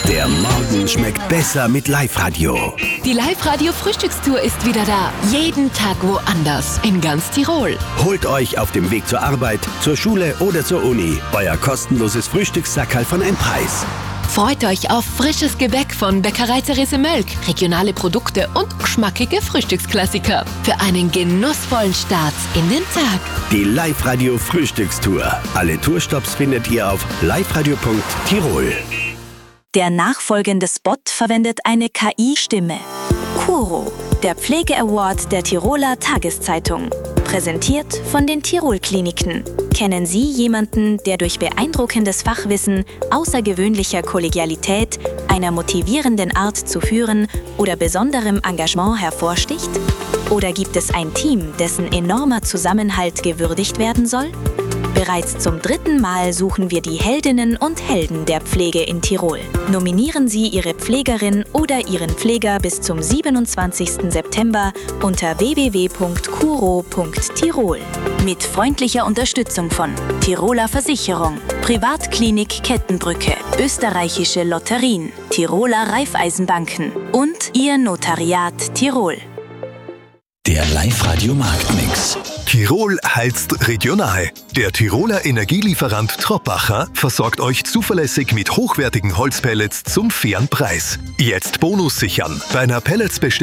Der Morgen schmeckt besser mit Live-Radio. Die Live-Radio-Frühstückstour ist wieder da. Jeden Tag woanders. In ganz Tirol. Holt euch auf dem Weg zur Arbeit, zur Schule oder zur Uni euer kostenloses Frühstückssackerl von einem Preis. Freut euch auf frisches Gebäck von Bäckerei Therese Mölk, regionale Produkte und geschmackige Frühstücksklassiker. Für einen genussvollen Start in den Tag. Die Live-Radio-Frühstückstour. Alle Tourstops findet ihr auf liveradio.tirol. Der nachfolgende Spot verwendet eine KI-Stimme. Kuro, der Pflege-Award der Tiroler Tageszeitung. Präsentiert von den Tirol-Kliniken. Kennen Sie jemanden, der durch beeindruckendes Fachwissen, außergewöhnlicher Kollegialität, einer motivierenden Art zu führen oder besonderem Engagement hervorsticht? Oder gibt es ein Team, dessen enormer Zusammenhalt gewürdigt werden soll? Bereits zum 3. Mal suchen wir die Heldinnen und Helden der Pflege in Tirol. Nominieren Sie Ihre Pflegerin oder Ihren Pfleger bis zum 27. September unter www.kuro.tirol. Mit freundlicher Unterstützung von Tiroler Versicherung, Privatklinik Kettenbrücke, Österreichische Lotterien, Tiroler Raiffeisenbanken und Ihr Notariat Tirol. Der Live-Radio Marktmix. Tirol heizt regional. Der Tiroler Energielieferant Troppacher versorgt euch zuverlässig mit hochwertigen Holzpellets zum fairen Preis. Jetzt Bonus sichern. Bei einer Pelletsbestellung